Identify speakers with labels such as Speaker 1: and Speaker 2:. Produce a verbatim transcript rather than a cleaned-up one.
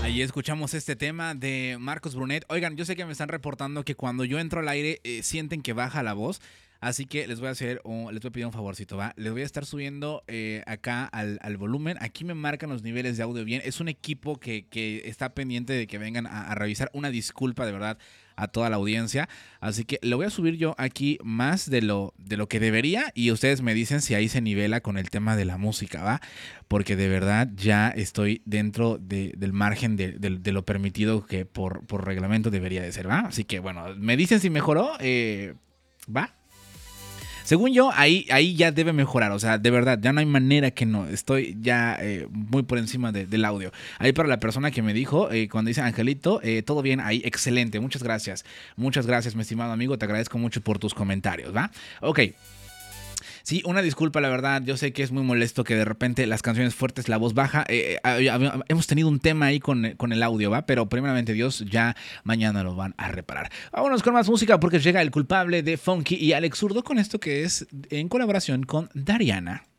Speaker 1: Ahí escuchamos este tema de Marcos Brunet. Oigan, yo sé que me están reportando que cuando yo entro al aire eh, sienten que baja la voz. Así que les voy a hacer, un- les voy a pedir un favorcito, ¿va? Les voy a estar subiendo eh, acá al, al volumen. Aquí me marcan los niveles de audio bien. Es un equipo que, que está pendiente de que vengan a, a revisar. Una disculpa de verdad a toda la audiencia. Así que lo voy a subir yo aquí más de lo, de lo que debería. Y ustedes me dicen si ahí se nivela con el tema de la música, ¿va? Porque de verdad ya estoy dentro de, del margen de, de- de lo permitido que por, por reglamento debería de ser, ¿va? Así que bueno, me dicen si mejoró, eh, ¿va? Según yo, ahí, ahí ya debe mejorar. O sea, de verdad, ya no hay manera que no. Estoy ya eh, muy por encima de- del audio. Ahí para la persona que me dijo, eh, cuando dice Angelito, eh, todo bien ahí, excelente. Muchas gracias. Muchas gracias, mi estimado amigo. Te agradezco mucho por tus comentarios, ¿va? Ok. Sí, una disculpa, la verdad. Yo sé que es muy molesto que de repente las canciones fuertes, la voz baja. Eh, eh, hab- hemos tenido un tema ahí con, con el audio, ¿va? Pero primeramente Dios, ya mañana lo van a reparar. Vámonos con más música porque llega el culpable de Funky y Alex Zurdo con esto que es en colaboración con Dariana.